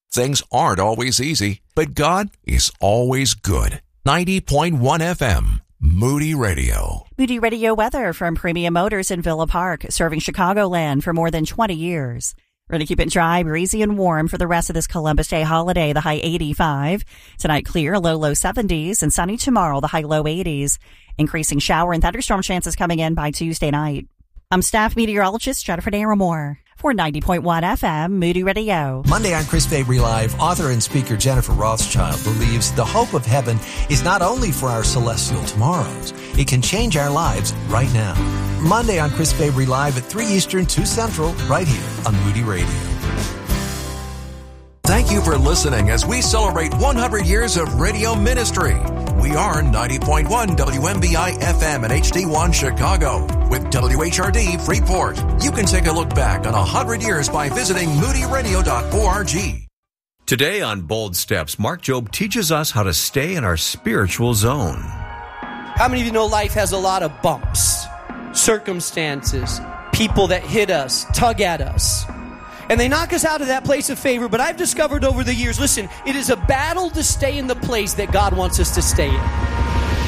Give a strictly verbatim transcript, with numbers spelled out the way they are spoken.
Things aren't always easy, but God is always good. ninety point one F M, Moody Radio. Moody Radio weather from Premium Motors in Villa Park, serving Chicagoland for more than twenty years. We're going to keep it dry, breezy, and warm for the rest of this Columbus Day holiday. The high eighty-five. Tonight clear, low, low seventies, and sunny tomorrow, the high, low eighties. Increasing shower and thunderstorm chances coming in by Tuesday night. I'm staff meteorologist Jennifer Naramore for ninety point one F M, Moody Radio. Monday on Chris Fabry Live, author and speaker Jennifer Rothschild believes the hope of heaven is not only for our celestial tomorrows, it can change our lives right now. Monday on Chris Fabry Live at three Eastern, two Central, right here on Moody Radio. Thank you for listening as we celebrate one hundred years of radio ministry. We are ninety point one W M B I F M and H D one Chicago with W H R D Freeport. You can take a look back on one hundred years by visiting moody radio dot org. Today on Bold Steps, Mark Jobe teaches us how to stay in our spiritual zone. How many of you know life has a lot of bumps, circumstances, people that hit us, tug at us, and they knock us out of that place of favor? But I've discovered over the years, listen, it is a battle to stay in the place that God wants us to stay in.